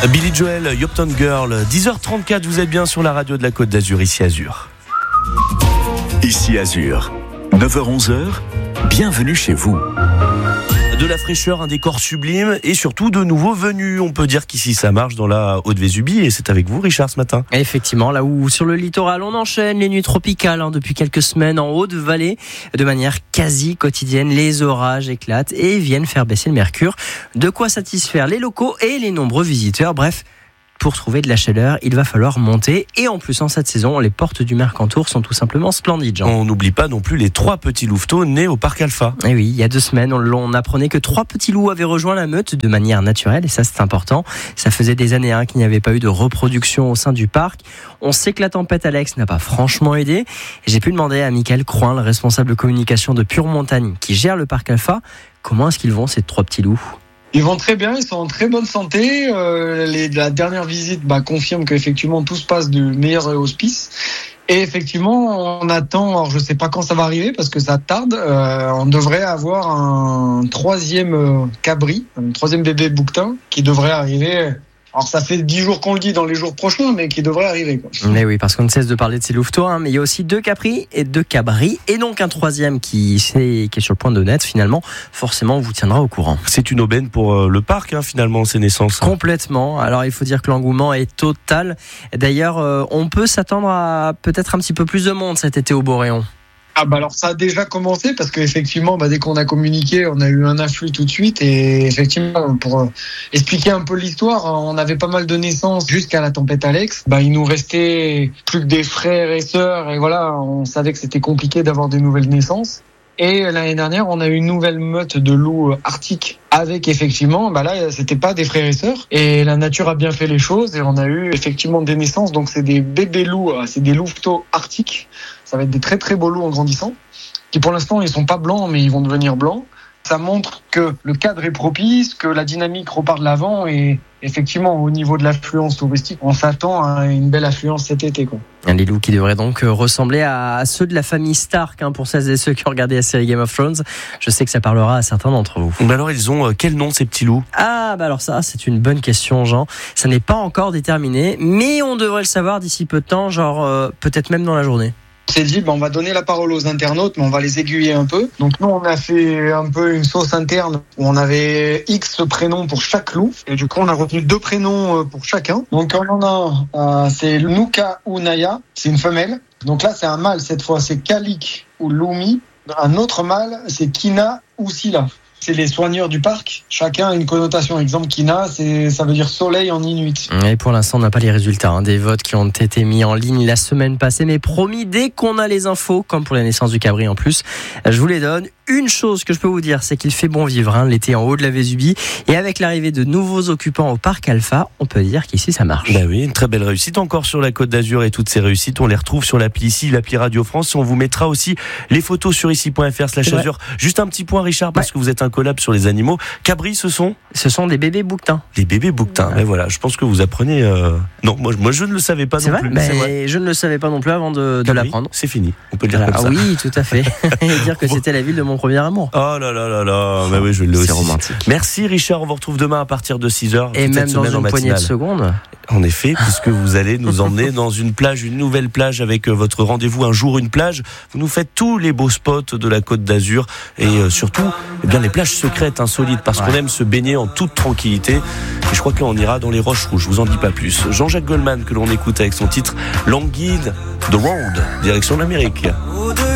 Billy Joel, Uptown Girl, 10h34, vous êtes bien sur la radio de la Côte d'Azur, ici Azur. Ici Azur, 9h-11h, bienvenue chez vous. De la fraîcheur, un décor sublime et surtout de nouveaux venus. On peut dire qu'ici ça marche dans la Haute-Vésubie et c'est avec vous Richard ce matin. Effectivement, là où sur le littoral on enchaîne les nuits tropicales depuis quelques semaines en Haute-Vallée. De manière quasi quotidienne, les orages éclatent et viennent faire baisser le mercure. De quoi satisfaire les locaux et les nombreux visiteurs. Bref, pour trouver de la chaleur, il va falloir monter. Et en plus, en cette saison, les portes du Mercantour sont tout simplement splendides, Jean. On n'oublie pas non plus les 3 petits louveteaux nés au Parc Alpha. Et oui, il y a 2 semaines, on apprenait que 3 petits loups avaient rejoint la meute de manière naturelle. Et ça, c'est important. Ça faisait des années qu'il n'y avait pas eu de reproduction au sein du parc. On sait que la tempête Alex n'a pas franchement aidé. Et j'ai pu demander à Michael Croin, le responsable communication de Pure Montagne, qui gère le Parc Alpha, comment est-ce qu'ils vont, ces 3 petits loups ? Ils vont très bien, ils sont en très bonne santé. La dernière visite confirme qu'effectivement tout se passe du meilleur auspice. Et effectivement, on attend, alors je ne sais pas quand ça va arriver parce que ça tarde, on devrait avoir un 3e cabri, un 3e bébé bouquetin qui devrait arriver. Alors ça fait 10 jours qu'on le dit dans les jours prochains, mais qui devrait arriver, quoi. Mais oui, parce qu'on ne cesse de parler de ces louveteaux, mais il y a aussi 2 capris et 2 cabris, et donc un 3e qui est sur le point de naître finalement. Forcément, on vous tiendra au courant. C'est une aubaine pour le parc, finalement, ces naissances. Complètement. Alors il faut dire que l'engouement est total. D'ailleurs, on peut s'attendre à peut-être un petit peu plus de monde cet été au Boréon. Alors ça a déjà commencé parce qu'effectivement dès qu'on a communiqué on a eu un afflux tout de suite et effectivement pour expliquer un peu l'histoire, on avait pas mal de naissances jusqu'à la tempête Alex. Il nous restait plus que des frères et sœurs et voilà, on savait que c'était compliqué d'avoir des nouvelles naissances. Et l'année dernière, on a eu une nouvelle meute de loups arctiques avec effectivement, là, c'était pas des frères et sœurs. Et la nature a bien fait les choses et on a eu effectivement des naissances. Donc c'est des bébés loups, c'est des louveteaux arctiques. Ça va être des très très beaux loups en grandissant. Qui pour l'instant, ils sont pas blancs, mais ils vont devenir blancs. Ça montre que le cadre est propice, que la dynamique repart de l'avant et effectivement, au niveau de l'affluence touristique, on s'attend à une belle affluence cet été, quoi. Les loups qui devraient donc ressembler à ceux de la famille Stark, pour celles et ceux qui ont regardé la série Game of Thrones. Je sais que ça parlera à certains d'entre vous. Mais alors, ils ont quel nom, ces petits loups ? Alors ça, c'est une bonne question, Jean. Ça n'est pas encore déterminé, mais on devrait le savoir d'ici peu de temps, peut-être même dans la journée. On s'est dit, on va donner la parole aux internautes, mais on va les aiguiller un peu. Donc nous, on a fait un peu une sauce interne où on avait X prénoms pour chaque loup. Et du coup, on a retenu 2 prénoms pour chacun. Donc on en a, c'est Nuka ou Naya, c'est une femelle. Donc là, c'est un mâle cette fois, c'est Kalik ou Lumi. Un autre mâle, c'est Kina ou Sila. C'est les soigneurs du parc. Chacun a une connotation. Exemple, Kina, ça veut dire soleil en inuit. Et pour l'instant, on n'a pas les résultats des votes qui ont été mis en ligne la semaine passée. Mais promis, dès qu'on a les infos, comme pour la naissance du cabri en plus, je vous les donne. Une chose que je peux vous dire, c'est qu'il fait bon vivre l'été en haut de la Vésubie. Et avec l'arrivée de nouveaux occupants au Parc Alpha, on peut dire qu'ici, ça marche. Oui, une très belle réussite encore sur la Côte d'Azur. Et toutes ces réussites, on les retrouve sur l'appli ici, l'appli Radio France. On vous mettra aussi les photos sur ici.fr/Azur. Juste un petit point, Richard, parce que vous êtes un collab sur les animaux. Cabri, ce sont des bébés bouquetins. Des bébés bouquetins. Mais voilà, je pense que vous apprenez. Non, moi je ne le savais pas non plus. C'est vrai. Je ne le savais pas non plus avant de l'apprendre. C'est fini. On peut le dire comme ça. Oui, tout à fait. Et dire que c'était la ville de mon premier amour. Oh là là là. Mais oui, je l'ai aussi. C'est romantique. Merci Richard. On vous retrouve demain à partir de 6h. Et même dans une poignée de secondes. En effet, puisque vous allez nous emmener dans une nouvelle plage avec votre rendez-vous un jour une plage. Vous nous faites tous les beaux spots de la Côte d'Azur et surtout les plages secrètes insolites parce qu'on aime se baigner en toute tranquillité. Et je crois que là on ira dans les Roches Rouges. Je vous en dis pas plus. Jean-Jacques Goldman que l'on écoute avec son titre Languide the Road, direction l'Amérique.